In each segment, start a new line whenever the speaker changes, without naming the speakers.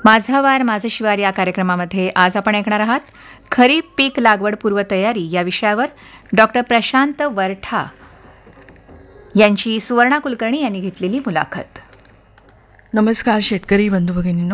माझा वार माझं शिवार या कार्यक्रमामध्ये आज आपण ऐकणार आहात खरीप पीक लागवड पूर्वतयारी या विषयावर डॉक्टर प्रशांत वरठा यांची सुवर्णा कुलकर्णी यांनी घेतलेली मुलाखत.
नमस्कार शेतकरी बंधू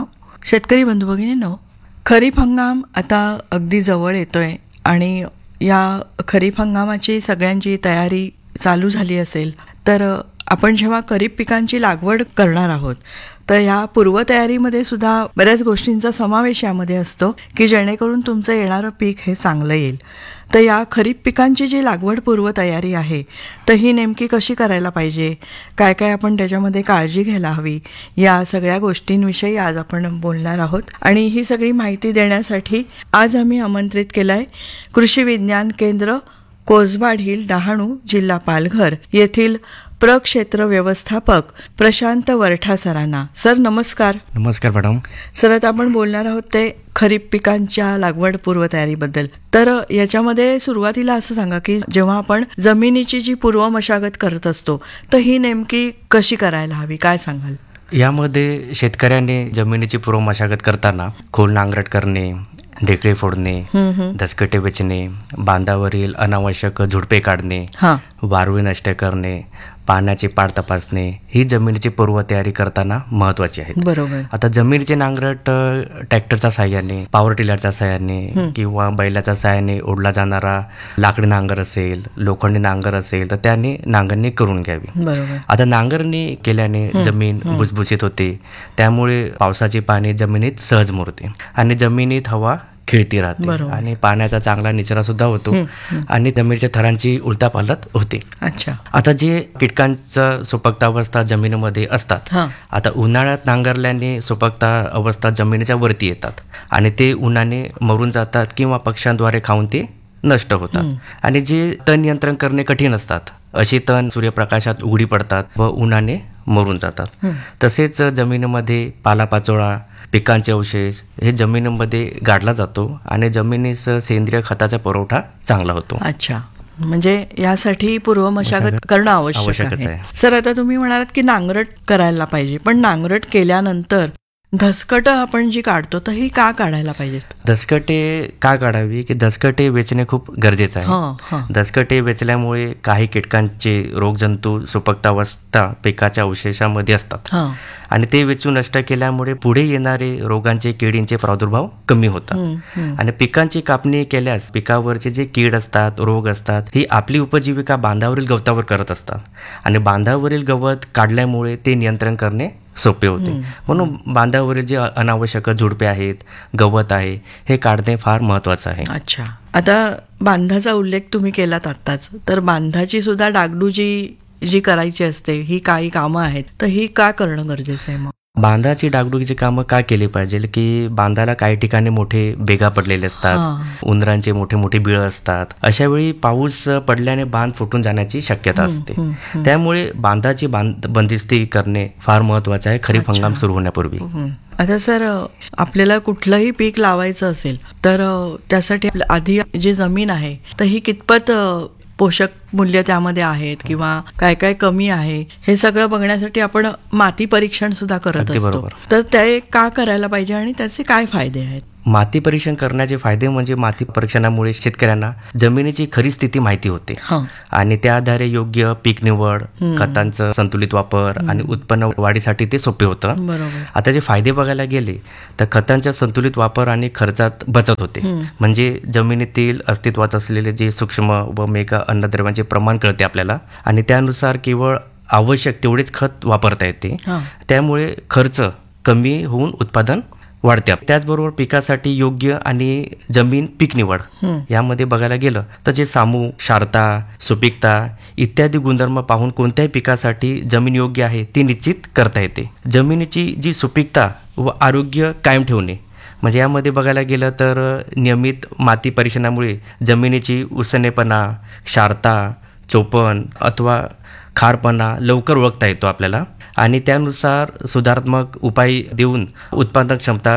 भगिनींनो, खरीप हंगाम आता अगदी जवळ येतोय आणि या खरीप हंगामाची सगळ्यांची तयारी चालू झाली असेल तर आपण जेव्हा खरीप पिकांची लागवड करणार आहोत तर या पूर्वतयारीमध्ये सुद्धा बऱ्याच गोष्टींचा समावेश यामध्ये असतो की जेणेकरून तुमचं येणारं पीक हे चांगलं येईल. तर या खरीप पिकांची जी लागवड पूर्वतयारी आहे तर ही नेमकी कशी करायला पाहिजे, काय काय आपण त्याच्यामध्ये काळजी घ्यायला हवी, या सगळ्या गोष्टींविषयी आज आपण बोलणार आहोत. आणि ही सगळी माहिती देण्यासाठी आज आम्ही आमंत्रित केलं आहे कृषी विज्ञान केंद्र कोसबाड हिल डहाणू जिल्हा पालघर येथील प्रक्षेत्र व्यवस्थापक प्रशांत वरठा सरांना. सर नमस्कार.
नमस्कार मॅडम.
सर आता आपण बोलणार आहोत ते खरीप पिकांच्या लागवड पूर्वतयारीबद्दल. तर याच्यामध्ये सुरुवातीला असं सांगा की जेव्हा आपण जमिनीची जी पूर्व मशागत करत असतो तर ही नेमकी कशी करायला हवी, काय सांगाल?
यामध्ये शेतकऱ्याने जमिनीची पूर्व मशागत करताना खोल नांगरट करणे, ढेकळे फोडणे, दसकटे वेचणे, बांधावरील अनावश्यक झुडपे काढणे, वारुळी नष्ट करणे, पाण्याची पाड तपासणे ही जमिनीची पूर्वतयारी करताना महत्वाची आहे.
बरोबर.
आता जमिनीचे नांगरट ट्रॅक्टरच्या साहाय्याने, पॉवर टिलरच्या साहाय्याने किंवा बैलाच्या साहाय्याने ओढला जाणारा लाकडी नांगर असेल, लोखंडी नांगर असेल तर त्याने नांगरणी करून घ्यावी.
बरोबर.
आता नांगरणी केल्याने जमीन भुसभुशीत होते, त्यामुळे पावसाचे पाणी जमिनीत सहज मुरते आणि जमिनीत हवा खिळती राहते आणि पाण्याचा चांगला निचरा सुद्धा होतो आणि जमिनीच्या थरांची उलटापालट होते.
अच्छा.
आता जे कीटकांचा सुपकता अवस्था जमिनीमध्ये असतात, आता उन्हाळ्यात नांगरल्याने सुपकता अवस्था जमिनीच्या वरती येतात आणि ते उन्हाने मरून जातात किंवा पक्ष्यांद्वारे खाऊन ते नष्ट होतात. आणि जे तण नियंत्रण करणे कठीण असतात अशी तण सूर्यप्रकाशात उघडी पडतात व उन्हाने मरून जातात. तसेच जमिनीमध्ये पालापाचोळा, पिकांचे अवशेष हे जमिनीमध्ये गाडला जातो आणि जमिनीस सेंद्रिय खताचा पुरवठा चांगला होतो.
अच्छा, म्हणजे यासाठी पूर्व मशागत करणं आवश्यकच आहे. सर आता तुम्ही म्हणालात की नांगरट करायला पाहिजे, पण नांगरट केल्यानंतर धसकट आपण जी काढतो तर ही का काढायला पाहिजेत?
धसकटे का काढावी की धसकटे वेचणे खूप गरजेचं आहे. धसकटे वेचल्यामुळे काही कीटकांचे रोगजंतू सुपकतावस्था पिकाच्या अवशेषामध्ये असतात आणि ते वेचून नष्ट केल्यामुळे पुढे येणारे रोगांचे, किडींचे प्रादुर्भाव कमी होतात. आणि पिकांची कापणी केल्यास पिकावरचे जे कीड असतात, रोग असतात, ही आपली उपजीविका बांधावरील गवतावर करत असतात आणि बांधावरील गवत काढल्यामुळे ते नियंत्रण करणे सोपे होते. म्हणून बांधावरील जे अनावश्यक झुडपे आहेत, गवत आहे, हे काढणे फार महत्वाचं आहे.
अच्छा. आता बांधाचा उल्लेख तुम्ही केलात आत्ताच, तर बांधाची सुद्धा डागडुजी जी करायची असते ही काही कामं आहेत तर ही का करणं गरजेचं आहे? मग
बांधाची डागडुगीची कामं का केली पाहिजे की बांधाला काही ठिकाणी मोठे भेगा पडलेले असतात, उंदरांचे मोठे मोठे बिळं असतात. अशा वेळी पाऊस पडल्याने बांध फुटून जाण्याची शक्यता असते. त्यामुळे बांधाची बंदिस्ती करणे फार महत्वाचं आहे खरीप हंगाम सुरू होण्यापूर्वी.
आता सर आपल्याला कुठलंही पीक लावायचं असेल तर त्यासाठी आधी जी जमीन आहे तर ही कितपत पोषक मूल्य त्यामध्ये आहेत किंवा काय काय कमी आहे हे सगळं बघण्यासाठी आपण माती परीक्षण सुद्धा करत असतो. तर ते का करायला पाहिजे आणि त्याचे काय फायदे आहेत?
माती परीक्षण करण्याचे फायदे म्हणजे माती परीक्षणामुळे शेतकऱ्यांना जमिनीची खरी स्थिती माहिती होते आणि त्या आधारे योग्य पीक निवड, खतांचं संतुलित वापर आणि उत्पन्न वाढीसाठी ते सोपे होतं. आता जे फायदे बघायला गेले तर खतांचा संतुलित वापर आणि खर्चात बचत होते. म्हणजे जमिनीतील अस्तित्वात असलेले जे सूक्ष्म व मेगा अन्नद्रव्यांचे प्रमाण कळते आपल्याला आणि त्यानुसार केवळ आवश्यक तेवढेच खत वापरता येते. त्यामुळे खर्च कमी होऊन उत्पादन वाढते. त्याचबरोबर पिकासाठी योग्य आणि जमीन पीक निवड यामध्ये बघायला गेलं तर जे सामू, क्षारता, सुपीकता इत्यादी गुणधर्म पाहून कोणत्याही पिकासाठी जमीन योग्य आहे ती निश्चित करता येते. जमिनीची जी सुपीकता व आरोग्य कायम ठेवणे म्हणजे यामध्ये बघायला गेलं तर नियमित माती परीक्षणामुळे जमिनीची उसनेपणा, क्षारता, चोपण अथवा खारपणा लवकर ओळखता येतो आपल्याला आणि त्यानुसार सुधारात्मक उपाय देऊन उत्पादन क्षमता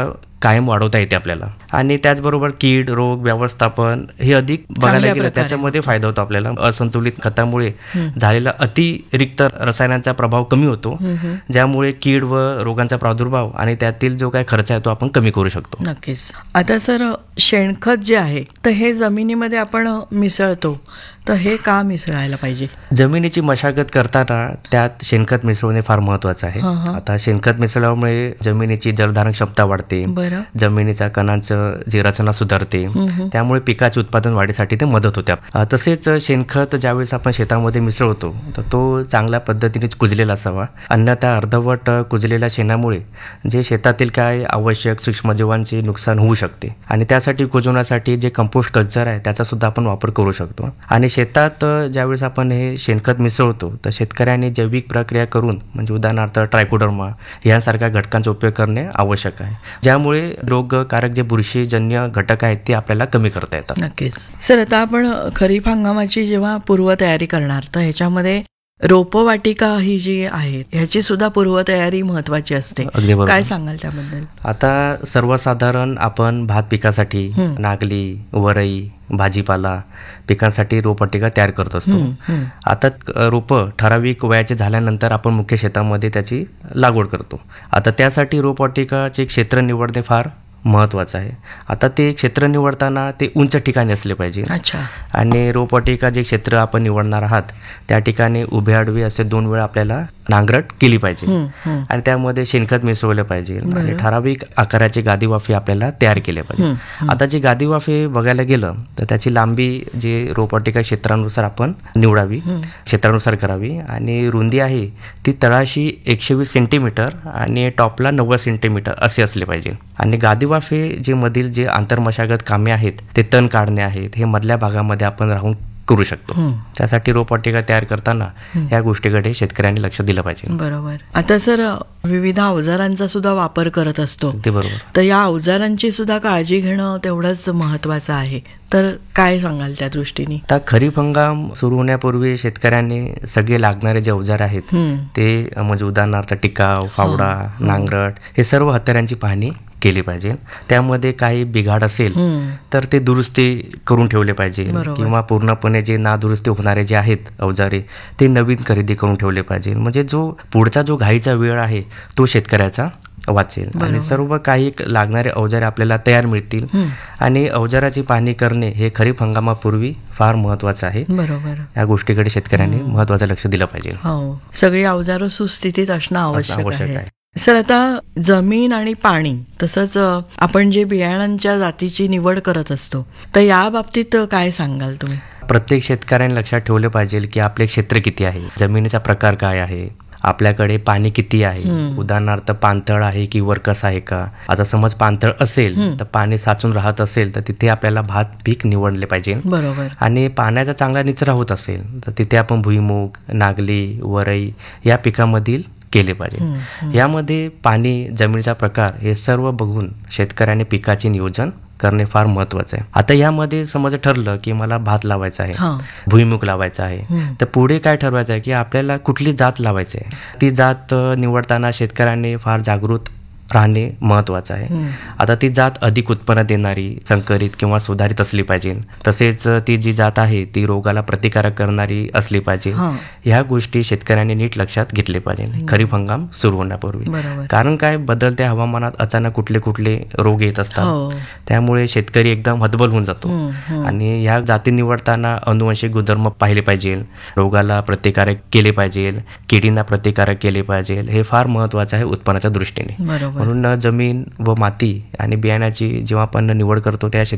कायम वाढवता येते आपल्याला. आणि त्याचबरोबर कीड रोग व्यवस्थापन हे अधिक बघायला गेलं
प्रकारे
त्याच्यामध्ये फायदा होतो आपल्याला. असंतुलित खतामुळे झालेला अतिरिक्त रसायनांचा प्रभाव कमी होतो, ज्यामुळे कीड व रोगांचा प्रादुर्भाव आणि त्यातील जो काय खर्च आहे तो आपण कमी करू शकतो.
नक्कीच. आता सर, शेणखत जे आहे तर हे जमिनीमध्ये आपण मिसळतो, तर हे का मिसळायला पाहिजे?
जमिनीची मशागत करताना त्यात शेणखत मिसळणे फार महत्वाचं आहे. आता शेणखत मिसळल्यामुळे जमिनीची जलधारण क्षमता वाढते,
बरं.
जमिनीच्या कणांचं जी रचना सुधारते, त्यामुळे पिकाचे उत्पादन वाढीसाठी ते मदत होते. तसेच शेणखत ज्यावेळेस आपण शेतामध्ये मिसळतो तर तो चांगल्या पद्धतीने कुजलेला असावा. अन्यथा अर्धवट कुजलेल्या शेणामुळे जे शेतातील काय आवश्यक सूक्ष्मजीवांचे नुकसान होऊ शकते आणि त्यासाठी कुजवण्यासाठी जे कंपोस्ट कल्चर आहे त्याचा सुद्धा आपण वापर करू शकतो. आणि शेतात ज्यावेळेस आपण हे शेणखत मिसळतो तर शेतकऱ्यांनी जैविक प्रक्रिया करून म्हणजे उदाहरणार्थ ट्रायकोडर्मा यांसारख्या घटकांचा उपयोग करणे आवश्यक आहे, ज्यामुळे रोगकारक जे बुरशीजन्य घटक आहेत ते आपल्याला कमी करता येतात.
नक्कीच. सर, आता आपण खरीप हंगामाची जेव्हा पूर्वतयारी करणार तर ह्याच्यामध्ये रोपवाटिका ही जी आहे ह्याची सुद्धा पूर्वतयारी महत्वाची असते.
अगदी बरोबर.
काय सांगाल त्याबद्दल?
आता सर्वसाधारण आपण भात पिकासाठी नागली, वरई, भाजीपाला पिकांसाठी रोपवाटिका तयार करत असतो. आता रोपं ठराविक वयाचे झाल्यानंतर आपण मुख्य शेतामध्ये त्याची लागवड करतो. आता त्यासाठी रोपवाटिकाचे क्षेत्र निवडणे फार महत्वाचं आहे. आता ते क्षेत्र निवडताना ते उंच ठिकाणी असले पाहिजे.
अच्छा.
आणि रोपवाटिका जे क्षेत्र आपण निवडणार आहात त्या ठिकाणी उभे आडवे असे 2 वेळा आपल्याला नांगरट केली पाहिजे आणि त्यामध्ये शेणखत मिसळले पाहिजे आणि ठराविक आकाराचे गादी वाफे आपल्याला तयार केले पाहिजे. आता जे गादी वाफे बघायला गेलं तर त्याची लांबी जे रोपवाटिका क्षेत्रानुसार आपण निवडावी, क्षेत्रानुसार करावी आणि रुंदी आहे ती तळाशी 120 सेंटीमीटर आणि टॉपला 90 सेंटीमीटर असे असले पाहिजे. आणि गादी वाफे जे मधील जे आंतरमशागत कामे आहेत ते तण काढणे आहेत हे मधल्या भागामध्ये आपण राहून करू शकतो. त्यासाठी रोपवाटिका तयार करताना या गोष्टीकडे शेतकऱ्यांनी लक्ष दिलं पाहिजे.
बरोबर. आता सर, विविध अवजारांचा सुद्धा वापर करत असतो,
ते बरोबर.
तर या अवजारांची सुद्धा काळजी घेणं तेवढंच महत्वाचं आहे, तर काय सांगाल त्या दृष्टीने?
आता खरीप हंगाम सुरू होण्यापूर्वी शेतकऱ्यांनी सगळे लागणारे जे अवजार आहेत ते म्हणजे उदाहरणार्थ टिकाव, फावडा, नांगरट हे सर्व हत्यारांची पाहणी केली पाहिजे. त्यामध्ये काही बिघाड असेल तर ते दुरुस्ती करून ठेवले पाहिजे किंवा पूर्णपणे जे नादुरुस्ती होणारे जे आहेत अवजारे ते नवीन खरेदी करून ठेवले पाहिजे. म्हणजे जो पुढचा जो घाईचा वेळ आहे तो शेतकऱ्याचा वाचेल आणि सर्व काही लागणारे अवजारे आपल्याला तयार मिळतील. आणि अवजाराची पाहणी करणे हे खरीप हंगामापूर्वी फार महत्वाचं आहे.
बरोबर.
या गोष्टीकडे शेतकऱ्यांनी महत्वाचं लक्ष दिलं पाहिजे.
हो, सगळी अवजारं सुस्थितीत असणं आवश्यक आहे. सर, आता जमीन आणि पाणी तसंच आपण जे बियाणांच्या जातीची निवड करत असतो तर या बाबतीत काय सांगाल तुम्ही?
प्रत्येक शेतकऱ्याने लक्षात ठेवले पाहिजे की आपले क्षेत्र किती आहे, जमिनीचा प्रकार काय आहे, आपल्याकडे पाणी किती आहे, उदाहरणार्थ पाणथळ आहे की वरकस आहे का. आता समज पाणथळ असेल तर पाणी साचून राहत असेल तर तिथे आपल्याला भात पीक निवडले पाहिजे.
बरोबर.
आणि पाण्याचा चांगला निचरा होत असेल तर तिथे आपण भुईमूग, नागली, वरई या पिकामधील केले पाहिजे. यामध्ये पाणी, जमिनीचा प्रकार हे सर्व बघून शेतकऱ्याने पिकाचे नियोजन करणे फार महत्वाचं आहे. आता यामध्ये समज ठरलं की मला भात लावायचा आहे, भुईमुग लावायचा आहे, तर पुढे काय ठरवायचं आहे की आपल्याला कुठली जात लावायची आहे. ती जात निवडताना शेतकऱ्यांनी फार जागृत राहणे महत्वाचं आहे. आता ती जात अधिक उत्पन्न देणारी, संकरित किंवा सुधारित असली पाहिजे. तसेच ती जी जात आहे ती रोगाला प्रतिकारक करणारी असली पाहिजे. ह्या गोष्टी शेतकऱ्यांनी नीट लक्षात घेतले पाहिजे खरीप हंगाम सुरू होण्यापूर्वी. कारण काय, बदलत्या हवामानात अचानक कुठले कुठले रोग येत असतात, त्यामुळे शेतकरी एकदम हतबल होऊन जातो. आणि ह्या जाती निवडताना अनुवंशिक गुणधर्म पाहिले पाहिजे, रोगाला प्रतिकारक केले पाहिजे, किडींना प्रतिकारक केले पाहिजे. हे फार महत्वाचं आहे उत्पन्नाच्या दृष्टीने. म्हणून जमीन व माती आणि बियाण्याची जेव्हा आपण निवड करतो त्या